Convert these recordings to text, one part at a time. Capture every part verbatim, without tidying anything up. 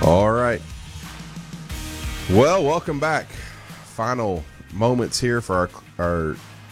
All right. Well, welcome back. Final moments here for our our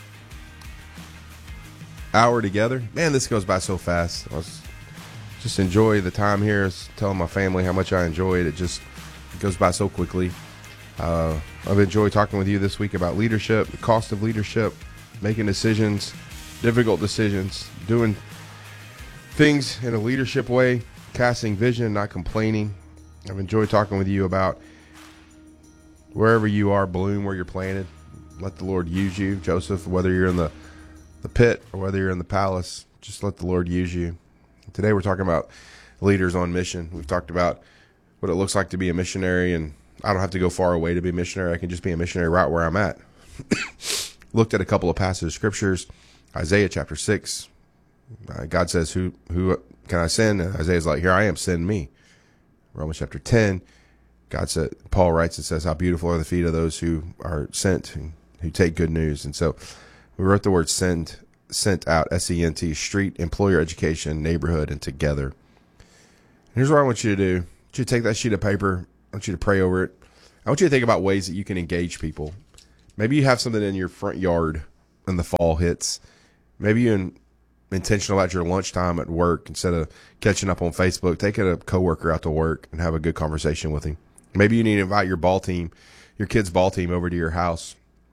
hour together. Man, this goes by so fast. I was just enjoy the time here. I was telling my family how much I enjoy it. It just it goes by so quickly. Uh, I've enjoyed talking with you this week about leadership, the cost of leadership, making decisions, difficult decisions, doing things in a leadership way, casting vision, not complaining. I've enjoyed talking with you about wherever you are, bloom where you're planted. Let the Lord use you. Joseph, whether you're in the, the pit or whether you're in the palace, just let the Lord use you. Today we're talking about leaders on mission. We've talked about what it looks like to be a missionary, and I don't have to go far away to be a missionary. I can just be a missionary right where I'm at. Looked at a couple of passages of scriptures. Isaiah chapter six. Uh, God says, who who can I send? And Isaiah's like, here I am, send me. Romans chapter ten. God said, Paul writes and says, how beautiful are the feet of those who are sent, and who take good news. And so we wrote the word send, sent out, S E N T, street, employer, education, neighborhood, and together. And here's what I want you to do. I want you to take that sheet of paper. I want you to pray over it. I want you to think about ways that you can engage people. Maybe you have something in your front yard and the fall hits. Maybe you're intentional about your lunchtime at work. Instead of catching up on Facebook, taking a coworker out to work and have a good conversation with him. Maybe you need to invite your ball team, your kids' ball team over to your house.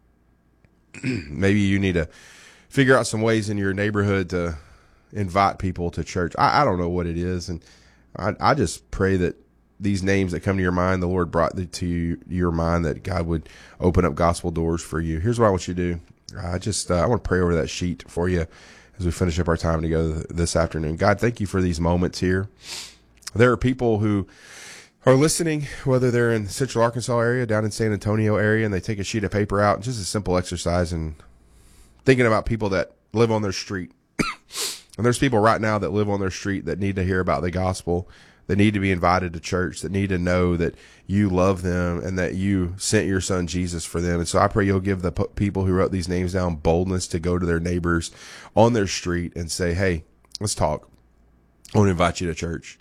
Maybe you need to figure out some ways in your neighborhood to invite people to church. I, I don't know what it is. And I, I just pray that these names that come to your mind, the Lord brought to you, your mind, that God would open up gospel doors for you. Here's what I want you to do. I just, uh, I want to pray over that sheet for you as we finish up our time together this afternoon. God, thank you for these moments here. There are people who are listening, whether they're in the Central Arkansas area, down in San Antonio area, and they take a sheet of paper out, just a simple exercise, and thinking about people that live on their street. And there's people right now that live on their street that need to hear about the gospel, that need to be invited to church, that need to know that you love them and that you sent your son Jesus for them. And so I pray you'll give the p- people who wrote these names down boldness to go to their neighbors on their street and say, hey, let's talk. I want to invite you to church.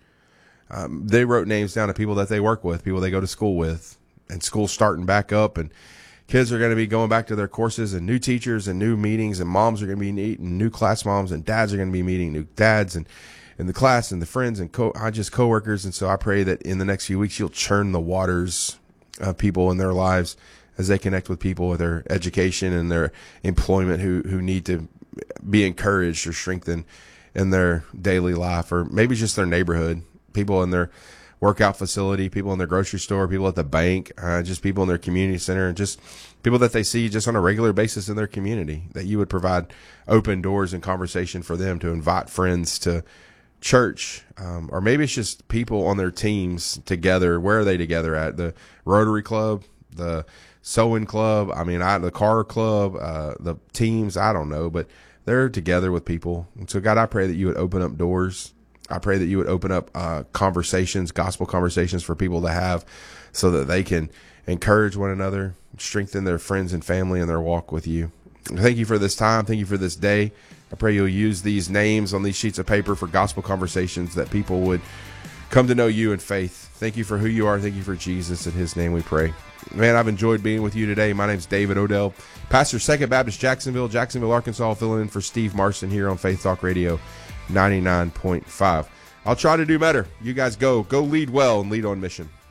Um, they wrote names down of people that they work with, people they go to school with, and school's starting back up, and kids are going to be going back to their courses, and new teachers and new meetings, and moms are going to be meeting new class moms, and dads are going to be meeting new dads, and in the class, and the friends and co- just coworkers. And so I pray that in the next few weeks, you'll churn the waters of people in their lives as they connect with people with their education and their employment who, who need to be encouraged or strengthened in their daily life, or maybe just their neighborhood, people in their workout facility, people in their grocery store, people at the bank, uh, just people in their community center, and just people that they see just on a regular basis in their community, that you would provide open doors and conversation for them to invite friends to church. Um, or maybe it's just people on their teams together. Where are they together at? The Rotary Club, the sewing club, I mean, I, the car club, uh, the teams, I don't know, but they're together with people. And so God, I pray that you would open up doors. I pray that you would open up uh, conversations, gospel conversations for people to have, so that they can encourage one another, strengthen their friends and family in their walk with you. Thank you for this time. Thank you for this day. I pray you'll use these names on these sheets of paper for gospel conversations, that people would come to know you in faith. Thank you for who you are. Thank you for Jesus. In his name we pray. Man, I've enjoyed being with you today. My name's David Odell, pastor, Second Baptist Jacksonville, Jacksonville, Arkansas, filling in for Steve Marston here on Faith Talk Radio ninety-nine point five. I'll try to do better. You guys go. Go lead well and lead on mission.